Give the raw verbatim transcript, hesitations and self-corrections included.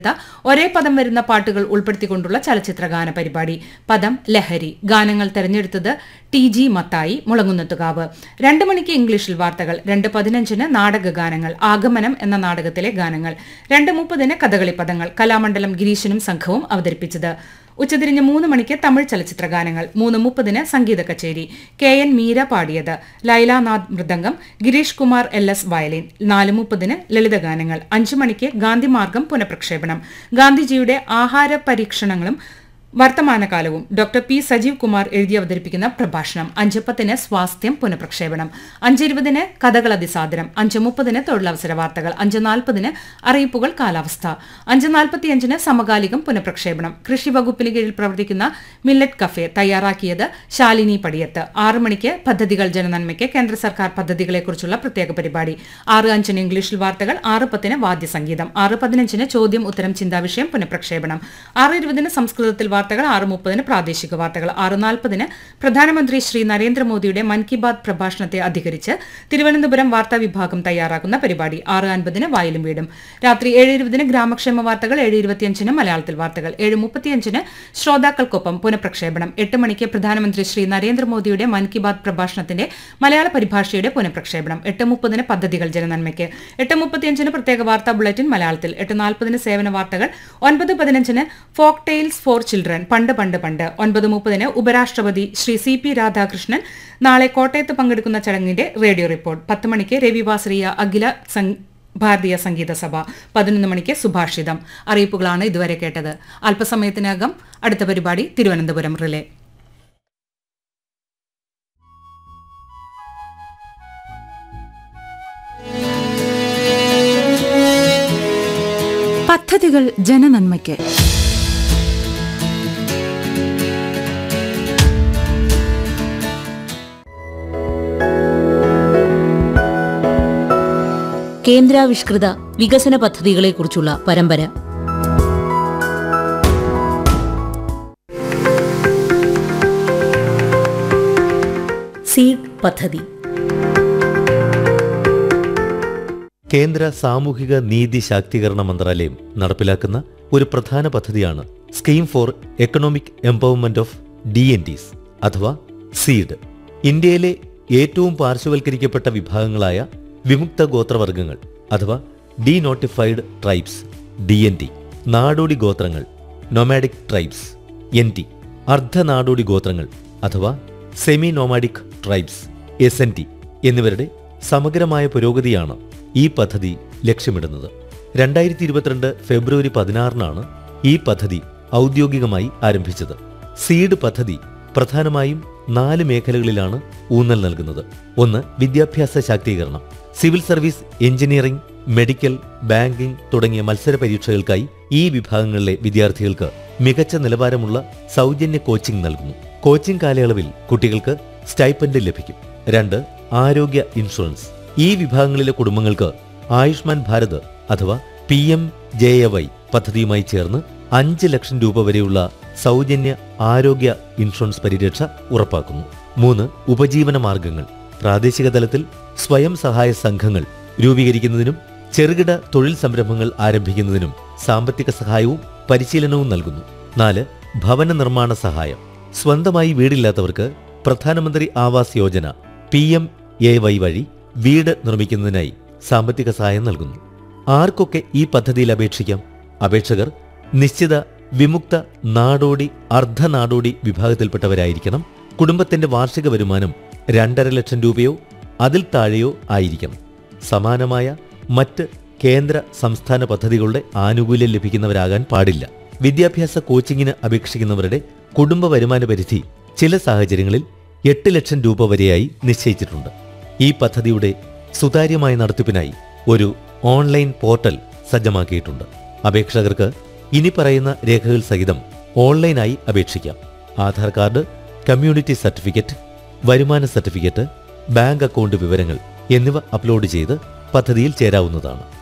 ഒരേ പദം വരുന്ന പാട്ടുകൾ ഉൾപ്പെടുത്തിക്കൊണ്ടുള്ള ചലച്ചിത്രഗാന പരിപാടി. പദം ലഹരി. ഗാനങ്ങൾ തെരഞ്ഞെടുത്തത് ടി ജി മത്തായി, മുളങ്ങുന്നത്തുകാവ്. രണ്ട് മണിക്ക് ഇംഗ്ലീഷിൽ വാർത്തകൾ. രണ്ട് പതിനഞ്ചിന് നാടകഗാനങ്ങൾ. ആഗമനം എന്ന നാടകത്തിലെ ഗാനങ്ങൾ. രണ്ട് മുപ്പതിന് കഥകളി പദങ്ങൾ. കലാമണ്ഡലം ഗിരീശനും സംഘവും അവതരിപ്പിച്ചത്. ഉച്ചതിരിഞ്ഞ് മൂന്ന് മണിക്ക് തമിഴ് ചലച്ചിത്ര ഗാനങ്ങൾ. മൂന്ന് മുപ്പതിന് സംഗീത കച്ചേരി. കെ എൻ മീര പാടിയത്. ലൈലാനാഥ് mridangam, Girish Kumar L S violin. നാല് മുപ്പതിന് ലളിതഗാനങ്ങൾ. അഞ്ചു മണിക്ക് ഗാന്ധിമാർഗം പുനഃപ്രക്ഷേപണം. ഗാന്ധിജിയുടെ ആഹാര പരീക്ഷണങ്ങളും വർത്തമാനകാലവും ഡോക്ടർ പി സജീവ് കുമാർ എഴുതി അവതരിപ്പിക്കുന്ന പ്രഭാഷണം. അഞ്ച് പത്തിന് സ്വാസ്ഥ്യം പുനഃപ്രക്ഷേപണം. അഞ്ചിരുപതിന് കഥകൾ അതിസാദരം. അഞ്ച് മുപ്പതിന് തൊഴിലവസര വാർത്തകൾ. അഞ്ച് നാൽപ്പതിന് അറിയിപ്പുകൾ കാലാവസ്ഥ. അഞ്ച് നാൽപ്പത്തിയഞ്ചിന് സമകാലികം പുനഃപ്രക്ഷേപണം. കൃഷി വകുപ്പിന് കീഴിൽ പ്രവർത്തിക്കുന്ന മില്ലറ്റ് കഫേ തയ്യാറാക്കിയത് ശാലിനി പടിയത്ത്. ആറ് മണിക്ക് പദ്ധതികൾ ജനനന്മയ്ക്ക് കേന്ദ്ര സർക്കാർ പദ്ധതികളെക്കുറിച്ചുള്ള പ്രത്യേക പരിപാടി. ആറ് അഞ്ചിന് ഇംഗ്ലീഷിൽ വാർത്തകൾ. ആറ് പത്തിന് വാദ്യസംഗീതം. ആറ് പതിനഞ്ചിന് ചോദ്യം ഉത്തരം ചിന്താവിഷയം പുനഃപ്രക്ഷേപണം. ആറ് ഇരുപതിന് സംസ്കൃതത്തിൽ വാർത്തകൾ. ആറ് മുപ്പതിന് പ്രാദേശിക വാർത്തകൾ. ആറ് നാൽപ്പതിന് പ്രധാനമന്ത്രി ശ്രീ നരേന്ദ്രമോദിയുടെ മൻ കി ബാത് പ്രഭാഷണത്തെ അധികരിച്ച് തിരുവനന്തപുരം വാർത്താ വിഭാഗം തയ്യാറാക്കുന്ന പരിപാടി. ആറ് അൻപതിന് വായിലും വീടും. രാത്രി ഏഴ് ഇരുപതിന് ഗ്രാമക്ഷേമ വാർത്തകൾ. ഏഴ് ഇരുപത്തിയഞ്ചിന് മലയാളത്തിൽ വാർത്തകൾ. ഏഴ് മുപ്പത്തിയഞ്ചിന് ശ്രോതാക്കൾക്കൊപ്പം പുനഃപ്രക്ഷേപണം. എട്ട് മണിക്ക് പ്രധാനമന്ത്രി ശ്രീ നരേന്ദ്രമോദിയുടെ മൻ കി ബാത് പ്രഭാഷണത്തിന്റെ മലയാള പരിഭാഷയുടെ പുനഃപ്രക്ഷേപണം. എട്ട് മുപ്പതിന് പദ്ധതികൾ ജനനന്മയ്ക്ക്. എട്ട് മുപ്പത്തിയഞ്ചിന് പ്രത്യേക വാർത്താ ബുള്ളറ്റിൻ മലയാളത്തിൽ. എട്ട് നാൽപ്പതിന് സേവന വാർത്തകൾ. ഒൻപത് പതിനഞ്ചിന് ഫോക്ക് ടെയിൽസ് ഫോർ ചിൽഡ്രൻ പണ്ട് പണ്ട് പണ്ട്. ഒൻപത് മുപ്പതിന് ഉപരാഷ്ട്രപതി ശ്രീ സി പി രാധാകൃഷ്ണൻ നാളെ കോട്ടയത്ത് പങ്കെടുക്കുന്ന ചടങ്ങിന്റെ റേഡിയോ റിപ്പോർട്ട്. പത്ത് മണിക്ക് രവിവാസരിയ അഖില ഭാരതീയ സംഗീത സഭ. പതിനൊന്ന് മണിക്ക് സുഭാഷിതം. അറിയിപ്പുകളാണ് ഇതുവരെ കേട്ടത്. അല്പസമയത്തിനകം അടുത്ത പരിപാടി തിരുവനന്തപുരം റിലേ. പദ്ധതികൾ ജനനന്മയ്ക്ക്. കേന്ദ്രാവിഷ്കൃത വികസന പദ്ധതികളെക്കുറിച്ചുള്ള പരമ്പര. സീഡ് പദ്ധതി. കേന്ദ്ര സാമൂഹിക നീതി ശാക്തീകരണ മന്ത്രാലയം നടപ്പിലാക്കുന്ന ഒരു പ്രധാന പദ്ധതിയാണ് scheme for economic empowerment of D N ടിസ് അഥവാ സീഡ്. ഇന്ത്യയിലെ ഏറ്റവും പാർശ്വവൽക്കരിക്കപ്പെട്ട വിഭാഗങ്ങളായ വിമുക്ത ഗോത്രവർഗങ്ങൾ അഥവാ D notified tribes D N T, നാടോടി ഗോത്രങ്ങൾ നൊമാഡിക് ട്രൈബ്സ് എൻ ടി, അർദ്ധനാടോടി ഗോത്രങ്ങൾ അഥവാ semi nomadic tribes S N T എന്നിവരുടെ സമഗ്രമായ പുരോഗതിയാണ് ഈ പദ്ധതി ലക്ഷ്യമിടുന്നത്. രണ്ടായിരത്തി ഇരുപത്തിരണ്ട് ഫെബ്രുവരി പതിനാറിനാണ് ഈ പദ്ധതി ഔദ്യോഗികമായി ആരംഭിച്ചത്. സീഡ് പദ്ധതി പ്രധാനമായും നാല് മേഖലകളിലാണ് ഊന്നൽ നൽകുന്നത്. ഒന്ന്, വിദ്യാഭ്യാസ ശാക്തീകരണം. Civil service, engineering, medical, banking തുടങ്ങിയ മത്സര പരീക്ഷകൾക്കായി ഈ വിഭാഗങ്ങളിലെ വിദ്യാർത്ഥികൾക്ക് മികച്ച നിലവാരമുള്ള സൗജന്യ കോച്ചിംഗ് നൽകുന്നു. കോച്ചിംഗ് കാലയളവിൽ കുട്ടികൾക്ക് സ്റ്റൈപ്പൻഡ് ലഭിക്കും. രണ്ട്, ആരോഗ്യ ഇൻഷുറൻസ്. ഈ വിഭാഗങ്ങളിലെ കുടുംബങ്ങൾക്ക് ആയുഷ്മാൻ ഭാരത് അഥവാ P M J A Y പദ്ധതിയുമായി ചേർന്ന് അഞ്ച് ലക്ഷം രൂപ വരെയുള്ള സൗജന്യ ആരോഗ്യ ഇൻഷുറൻസ് പരിരക്ഷ ഉറപ്പാക്കുന്നു. മൂന്ന്, ഉപജീവന മാർഗങ്ങൾ. പ്രാദേശിക തലത്തിൽ സ്വയം സഹായ സംഘങ്ങൾ രൂപീകരിക്കുന്നതിനും ചെറുകിട തൊഴിൽ സംരംഭങ്ങൾ ആരംഭിക്കുന്നതിനും സാമ്പത്തിക സഹായവും പരിശീലനവും നൽകുന്നു. നാല്, ഭവന നിർമ്മാണ സഹായം. സ്വന്തമായി വീടില്ലാത്തവർക്ക് പ്രധാനമന്ത്രി Awas Yojana P M A Y വഴി വീട് നിർമ്മിക്കുന്നതിനായി സാമ്പത്തിക സഹായം നൽകുന്നു. ആർക്കൊക്കെ ഈ പദ്ധതിയിൽ അപേക്ഷിക്കാം? അപേക്ഷകർ നിശ്ചിത വിമുക്ത നാടോടി, അർദ്ധനാടോടി വിഭാഗത്തിൽപ്പെട്ടവരായിരിക്കണം. കുടുംബത്തിന്റെ വാർഷിക വരുമാനം രണ്ടര ലക്ഷം രൂപയോ അതിൽ താഴെയോ ആയിരിക്കണം. സമാനമായ മറ്റ് കേന്ദ്ര സംസ്ഥാന പദ്ധതികളുടെ ആനുകൂല്യം ലഭിക്കുന്നവരാകാൻ പാടില്ല. വിദ്യാഭ്യാസ കോച്ചിങ്ങിന് അപേക്ഷിക്കുന്നവരുടെ കുടുംബ വരുമാന പരിധി ചില സാഹചര്യങ്ങളിൽ എട്ട് ലക്ഷം രൂപ വരെയായി നിശ്ചയിച്ചിട്ടുണ്ട്. ഈ പദ്ധതിയുടെ സുതാര്യമായ നടത്തിപ്പിനായി ഒരു ഓൺലൈൻ പോർട്ടൽ സജ്ജമാക്കിയിട്ടുണ്ട്. അപേക്ഷകർക്ക് ഇനി പറയുന്ന രേഖകൾ സഹിതം ഓൺലൈനായി അപേക്ഷിക്കാം. ആധാർ കാർഡ്, കമ്മ്യൂണിറ്റി സർട്ടിഫിക്കറ്റ്, വരുമാന സർട്ടിഫിക്കറ്റ്, ബാങ്ക് അക്കൗണ്ട് വിവരങ്ങൾ എന്നിവ അപ്ലോഡ് ചെയ്ത് പദ്ധതിയിൽ ചേരാവുന്നതാണ്.